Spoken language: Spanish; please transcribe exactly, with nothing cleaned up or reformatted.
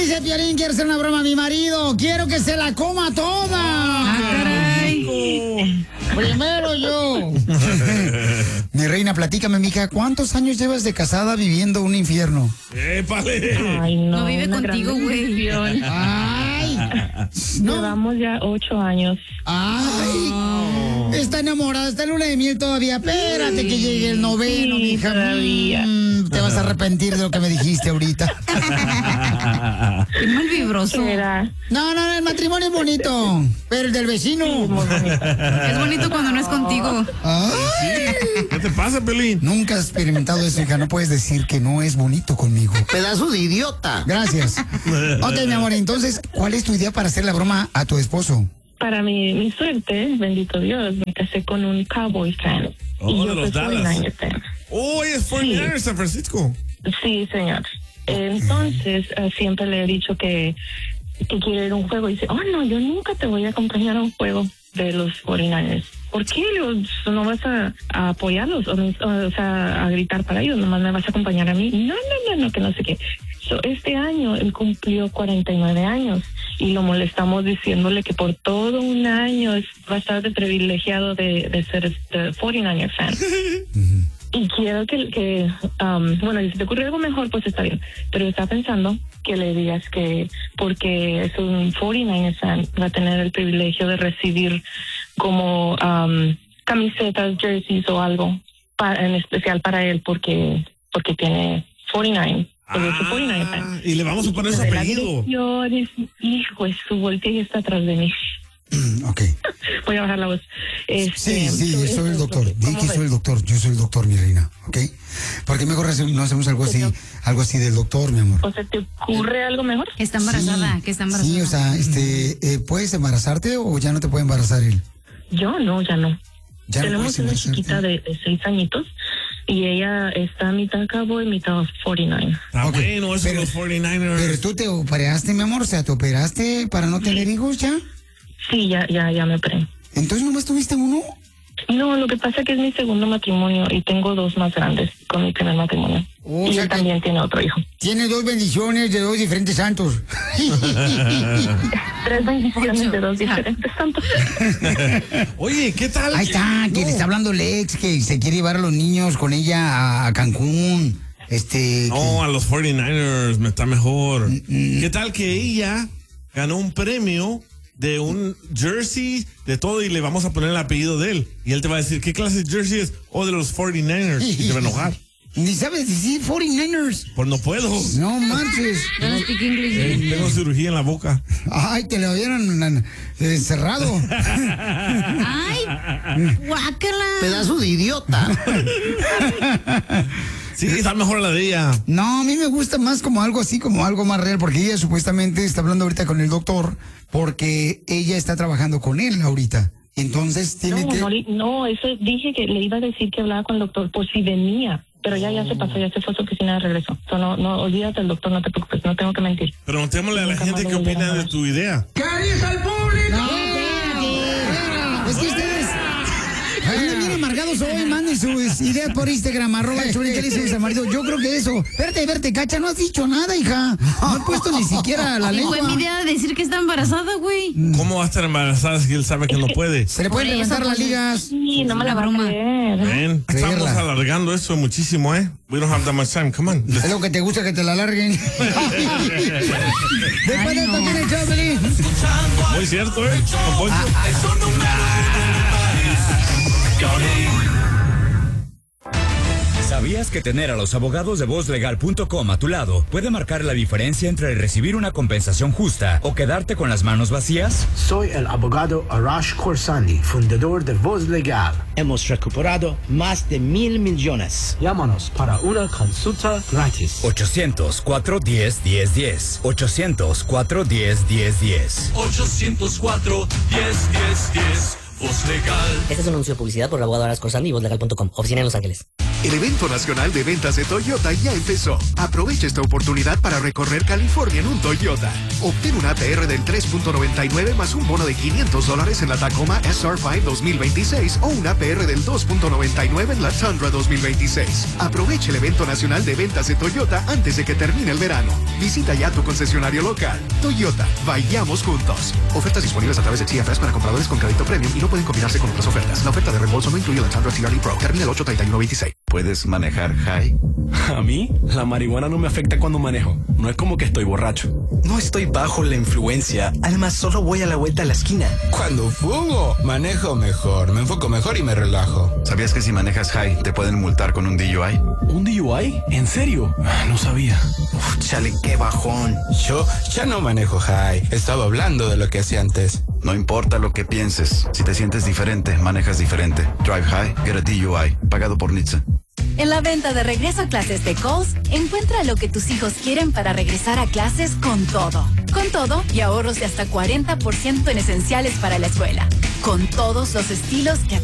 dice Piolín, quiero hacer una broma a mi marido. Quiero que se la coma toda. Ah, caray. Primero yo. Mi reina, platícame, mija, ¿cuántos años llevas de casada viviendo un infierno? ¡Épale! Ay, no, No vive una contigo, gran güey. decepción. Ay. No. Llevamos ya ocho años. Ay. Está enamorada, está en luna de miel todavía. Espérate que llegue el noveno, Sí, mija. todavía. Mm, te vas a arrepentir de lo que me dijiste ahorita. Qué mal vibroso. Era No, no, no, el matrimonio es bonito, pero el del vecino. muy bonito. Es bonito cuando no es contigo. Ay. ¿Qué te pasa, Pelín? Nunca has experimentado eso, hija. No puedes decir que no es bonito conmigo. Pedazo de idiota. Gracias. Ok, mi amor, entonces, ¿cuál es tu idea para hacer la broma a tu esposo? Para mi, mi suerte, bendito Dios, me casé con un Cowboys fan. Oh, y de yo los soy Dallas. cuarenta y nueve fan. ¡Oh, es cuarenta y nueve San Francisco! Sí, señor. Entonces, eh, siempre le he dicho que, que quiere ir a un juego. Y dice, oh, no, yo nunca te voy a acompañar a un juego de los cuarenta y nueve. ¿Por qué? Le digo, ¿no vas a, a apoyarlos? O, o, o sea, a gritar para ellos. Nomás me vas a acompañar a mí. No, no, no, no, que no sé qué. So, este año él cumplió cuarenta y nueve años y lo molestamos diciéndole que por todo un año es bastante privilegiado de, de ser este cuarenta y nueve fan. Y quiero que, que um, bueno, si te ocurre algo mejor, pues está bien. Pero está pensando que le digas que porque es un cuarenta y nueve fan, va a tener el privilegio de recibir como um, camisetas, jerseys o algo para, en especial para él porque porque tiene cuarenta y nueve. Porque es un cuarenta y nueve fan. Y le vamos a poner su De la apellido. dirección, es- hijo, es su voltea y está atrás de mí. Ok. Voy a bajar la voz. Este, Sí, sí, yo soy el eso, doctor. Di ¿cómo que ves? soy el doctor. Yo soy el doctor, mi reina. ¿Ok? Porque mejor hace- no hacemos algo así, algo así del doctor, mi amor. O sea, ¿te ocurre algo mejor? Que está embarazada, Sí, que está embarazada. Sí, o sea, este, eh, ¿puedes embarazarte o ya no te puede embarazar él? Yo no, ya no. Ya no Tenemos puedes una embarazarte. chiquita de, de seis añitos y ella está mitad cowboy, mitad cuarenta y nueve. Está Ok, bueno, eso pero- de los cuarenta y nueve ers. Pero tú te operaste, mi amor, o sea, ¿te operaste para no tener hijos ya? Sí, ya, ya, ya me operé. Entonces nomás tuviste uno. No, lo que pasa es que es mi segundo matrimonio y tengo dos más grandes con mi primer matrimonio. O y sea él que- también tiene otro hijo. Tienes dos bendiciones de dos diferentes santos. Tres bendiciones de dos diferentes santos. Oye, ¿qué tal? Ahí está, que No. le está hablando Lex, que se quiere llevar a los niños con ella a Cancún. Este. No, a los cuarenta y nueve ers me está mejor. Mm, ¿Qué tal que ella ganó un premio de un jersey, de todo, y le vamos a poner el apellido de él? Y él te va a decir, ¿qué clase de jersey es? O de los cuarenta y nueve ers. Y se va a enojar. Ni sabes decir cuarenta y nueve ers. Pues no puedo. No manches. Yo no speak English. Eh, Tengo cirugía en la boca. Ay, te lo habían eh, cerrado. Ay, guácala. Pedazo de idiota. Sí, está mejor la de ella. No, a mí me gusta más como algo así, como algo más real, porque ella supuestamente está hablando ahorita con el doctor, porque ella está trabajando con él ahorita. Entonces tiene No, que... no, le- no, eso dije que le iba a decir que hablaba con el doctor por si venía. Pero ya, ya se pasó, ya se fue a su oficina de regreso. So, no, no, olvídate del doctor, no te preocupes, no tengo que mentir. Preguntémosle a la Nunca gente más qué lo volverán opina a de ver. tu idea. No, espérate. Es que ustedes... Andan bien amargados hoy, manden sus ideas por Instagram, arroba el Choplin, ¿qué le dice a su marido? Yo creo que eso. Verte, verte, Cacha, no has dicho nada, hija. No he puesto ni siquiera la Y lengua. fue mi idea de decir que está embarazada, güey. ¿Cómo va a estar embarazada si él sabe que no puede? Se le pueden Por eso, levantar las pues, ligas. Sí, no me la Una va a broma. creer. Ven, estamos Creerla. alargando eso muchísimo, ¿eh? We don't have that much time. Come on. Es lo que te gusta que te la larguen. Después de esto viene el Choplin. Muy cierto, ¿eh? Don Poncho. ¿Sabías que tener a los abogados de voz legal punto com a tu lado puede marcar la diferencia entre recibir una compensación justa o quedarte con las manos vacías? Soy el abogado Arash Khorsandi, fundador de Voz Legal. Hemos recuperado más de mil millones. Llámanos para una consulta gratis. ochocientos, cuatro uno cero, uno cero uno cero. ochocientos, cuatro uno cero, uno cero uno cero. ochocientos cuatro, diez, diez, diez. Voz Legal. Este es un anuncio de publicidad por el abogado Arash Khorsandi y voz legal punto com. Oficina en Los Ángeles. El evento nacional de ventas de Toyota ya empezó. Aprovecha esta oportunidad para recorrer California en un Toyota. Obtén un A P R del tres punto noventa y nueve más un bono de quinientos dólares en la Tacoma S R cinco dos mil veintiséis o un A P R del dos punto noventa y nueve en la Tundra dos mil veintiséis. Aprovecha el evento nacional de ventas de Toyota antes de que termine el verano. Visita ya tu concesionario local. Toyota, vayamos juntos. Ofertas disponibles a través de T F S para compradores con crédito premium y no pueden combinarse con otras ofertas. La oferta de reembolso no incluye la Tundra T R D Pro. Termina el ocho treinta y uno veintiséis. ¿Puedes manejar high? A mí, la marihuana no me afecta cuando manejo. No es como que estoy borracho. No estoy bajo la influencia. Además, solo voy a la vuelta a la esquina. Cuando fumo, manejo mejor, me enfoco mejor y me relajo. ¿Sabías que si manejas high te pueden multar con un D U I? ¿Un D U I? ¿En serio? No sabía. Uf, chale, qué bajón. Yo ya no manejo high. Estaba hablando de lo que hacía antes. No importa lo que pienses. Si te sientes diferente, manejas diferente. Drive high, get a D U I. Pagado por N H T S A. En la venta de regreso a clases de Kohl's, encuentra lo que tus hijos quieren para regresar a clases con todo. Con todo y ahorros de hasta cuarenta por ciento en esenciales para la escuela. Con todos los estilos que